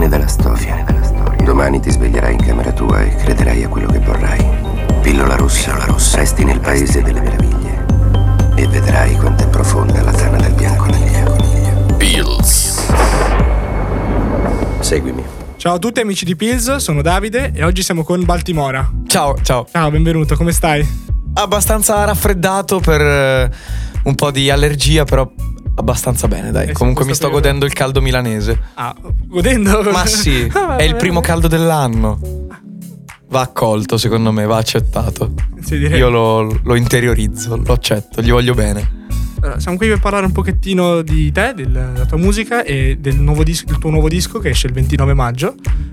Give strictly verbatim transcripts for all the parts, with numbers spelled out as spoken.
della storia. Domani ti sveglierai in camera tua e crederai a quello che vorrai. Pillola rossa, la rossa. Resti nel paese delle meraviglie e vedrai quanto è profonda la tana del bianconiglio. Pills. Seguimi. Ciao a tutti amici di Pills, sono Davide e oggi siamo con Baltimora. Ciao, ciao. Ciao, benvenuto, come stai? Abbastanza raffreddato per eh, un po' di allergia, però abbastanza bene, dai. Eh sì, Comunque mi questo sto periodo- godendo il caldo milanese. Ah, godendo? Ma sì, Ah, è il vabbè. primo caldo dell'anno. Va accolto, secondo me, va accettato. Sì, direi. Io lo, lo interiorizzo, lo accetto, gli voglio bene. Allora, siamo qui per parlare un pochettino di te, della tua musica e del, nuovo dis- del tuo nuovo disco che esce il ventinove maggio,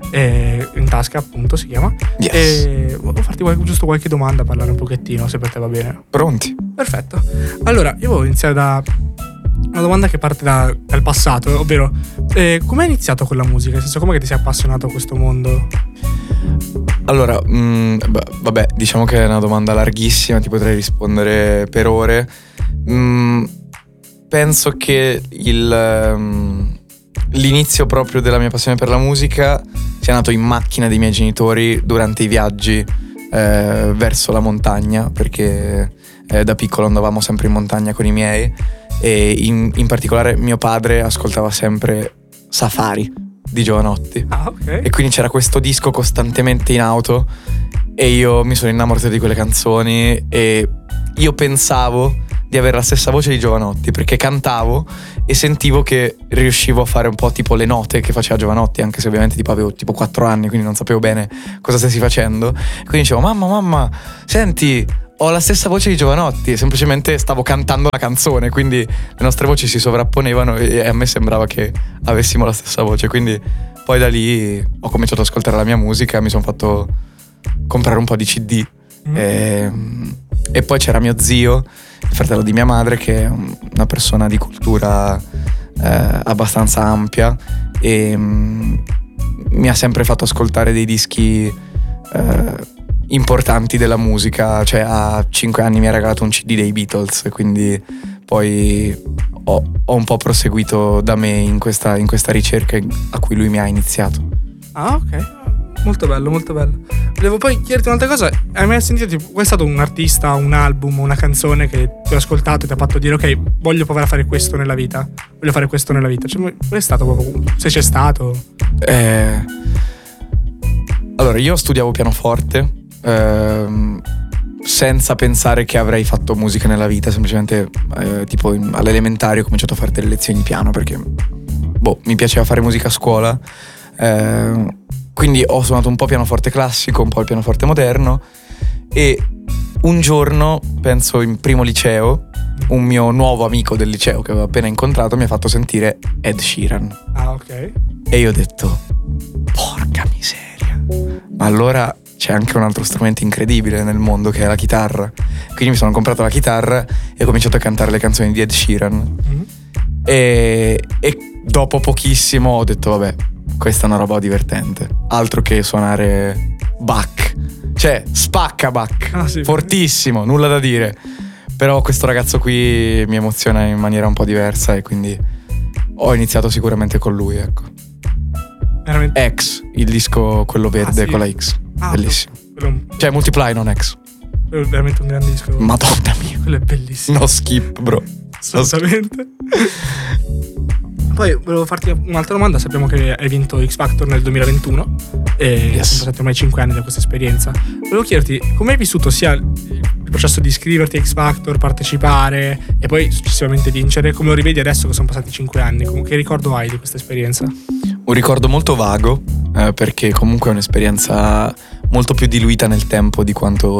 e in tasca appunto si chiama. Yes. E volevo farti qualche- giusto qualche domanda, parlare un pochettino, se per te va bene. Pronti? Perfetto. Allora, io volevo iniziare da una domanda che parte da- dal passato, ovvero eh, come hai iniziato con la musica? Nel senso, come che ti sei appassionato a questo mondo? Allora, mh, beh, vabbè, diciamo che è una domanda larghissima, ti potrei rispondere per ore. Mh, penso che il, um, l'inizio proprio della mia passione per la musica sia nato in macchina dei miei genitori durante i viaggi eh, verso la montagna, perché eh, da piccolo andavamo sempre in montagna con i miei e in, in particolare mio padre ascoltava sempre Safari di Giovanotti. Ah, ok. E quindi c'era questo disco costantemente in auto e io mi sono innamorato di quelle canzoni e io pensavo di avere la stessa voce di Giovanotti perché cantavo e sentivo che riuscivo a fare un po' tipo le note che faceva Giovanotti, anche se ovviamente tipo avevo tipo quattro anni, quindi non sapevo bene cosa stessi facendo. Quindi dicevo: mamma, mamma, senti, ho la stessa voce di Giovanotti, e semplicemente stavo cantando la canzone, quindi le nostre voci si sovrapponevano e a me sembrava che avessimo la stessa voce. Quindi poi da lì ho cominciato ad ascoltare la mia musica, mi sono fatto comprare un po' di C D Mm. e, e poi c'era mio zio, il fratello di mia madre, che è un- una persona di cultura eh, abbastanza ampia e mm, mi ha sempre fatto ascoltare dei dischi eh, importanti della musica. Cioè a cinque anni mi ha regalato un C D dei Beatles, quindi poi ho, ho un po' proseguito da me in questa, in questa ricerca a cui lui mi ha iniziato. Ah, ok. Molto bello, molto bello. Volevo poi chiederti un'altra cosa. Hai mai sentito, tipo, qual è stato un artista, un album, una canzone che ti ha ascoltato e ti ha fatto dire: ok, voglio provare a fare questo nella vita, voglio fare questo nella vita? Cioè, qual è stato proprio, se c'è stato? Eh, allora, io studiavo pianoforte ehm, senza pensare che avrei fatto musica nella vita. Semplicemente eh, tipo in- all'elementare ho cominciato a fare delle lezioni di piano perché boh, mi piaceva fare musica a scuola. Eh, quindi ho suonato un po' pianoforte classico, un po' il pianoforte moderno, e un giorno, penso in primo liceo, un mio nuovo amico del liceo che avevo appena incontrato mi ha fatto sentire Ed Sheeran. Ah, ok. E io ho detto: porca miseria, ma allora c'è anche un altro strumento incredibile nel mondo, che è la chitarra. Quindi mi sono comprato la chitarra e ho cominciato a cantare le canzoni di Ed Sheeran. Mm. E, e dopo pochissimo ho detto: vabbè, questa è una roba divertente, altro che suonare Bach. Cioè spacca Bach, Ah, sì. fortissimo, nulla da dire. Però questo ragazzo qui mi emoziona in maniera un po' diversa e quindi ho iniziato sicuramente con lui, ecco. Veramente. X, il disco quello verde Ah, sì. con la X, Ah, bellissimo. Quello, Cioè Multiply, non X. quello è veramente un grande disco. Madonna mia, Quello è bellissimo. no skip, bro. Assolutamente. Poi volevo farti un'altra domanda. Sappiamo che hai vinto X Factor nel duemilaventuno e Yes. sono passati ormai cinque anni da questa esperienza. Volevo chiederti come hai vissuto sia il processo di iscriverti a X Factor, partecipare e poi successivamente vincere, come lo rivedi adesso che sono passati cinque anni? Com- Che ricordo hai di questa esperienza? Un ricordo molto vago, eh, perché comunque è un'esperienza molto più diluita nel tempo di quanto